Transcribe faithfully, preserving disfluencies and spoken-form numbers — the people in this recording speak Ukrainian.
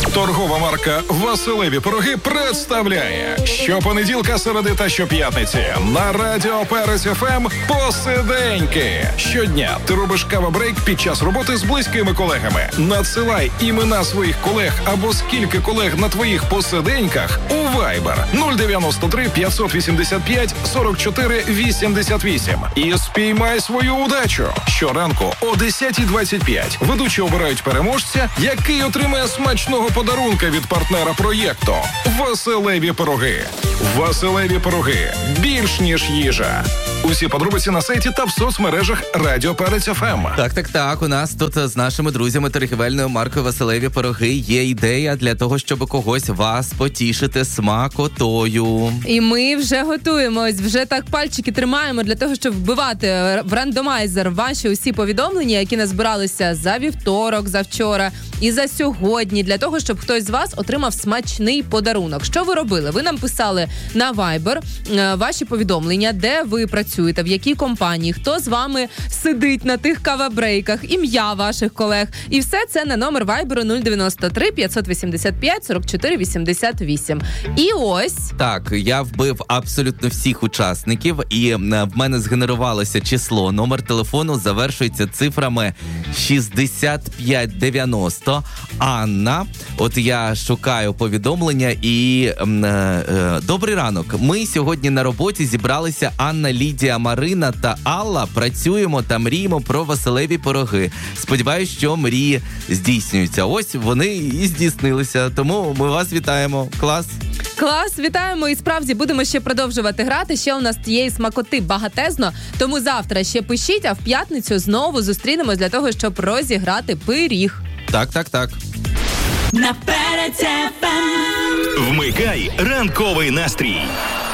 Торгова марка «Василеві пироги» представляє щопонеділка, середи та щоп'ятниці на Радіо Перець еф ем «Посиденьки». Щодня ти робиш кава-брейк під час роботи з близькими колегами. Надсилай імена своїх колег або скільки колег на твоїх посиденьках у Viber нуль дев'яносто три п'ятсот вісімдесят п'ять сорок чотири вісімдесят вісім і спіймай свою удачу. Щоранку о десята двадцять п'ять ведучі обирають переможця, який отримає смачного подарунка від партнера проєкту «Василеві пироги». «Василеві пироги» – більш ніж їжа. Усі подробиці на сайті та в соцмережах Радіо Перець еф ем. Так, так, так. У нас тут з нашими друзями торгівельною маркою «Василеві пироги» є ідея для того, щоб когось вас потішити смакотою. І ми вже готуємось, вже так пальчики тримаємо для того, щоб вбивати в рандомайзер ваші усі повідомлення, які назбиралися за вівторок, за вчора і за сьогодні, для того, щоб хтось з вас отримав смачний подарунок. Що ви робили? Ви нам писали на Viber ваші повідомлення, де ви працюєте, в якій компанії, хто з вами сидить на тих кавабрейках, ім'я ваших колег. І все це на номер Viber нуль дев'яносто три п'ятсот вісімдесят п'ять сорок чотири вісімдесят вісім. І ось... Так, я вбив абсолютно всіх учасників, і в мене згенерувалося число. Номер телефону завершується цифрами шістдесят п'ять дев'яносто. Анна, от я шукаю повідомлення і... Е, е, добрий ранок. Ми сьогодні на роботі зібралися Анна, Лідія, Марина та Алла. Працюємо та мріємо про Василеві пироги. Сподіваюсь, що мрії здійснюються. Ось вони і здійснилися. Тому ми вас вітаємо. Клас. Клас, вітаємо і справді будемо ще продовжувати грати. Ще у нас тієї смакоти багатезно, тому завтра ще пишіть, а в п'ятницю знову зустрінемось для того, щоб розіграти пиріг. Так, так, так. На Перець еф ем. Вмикай ранковий настрій.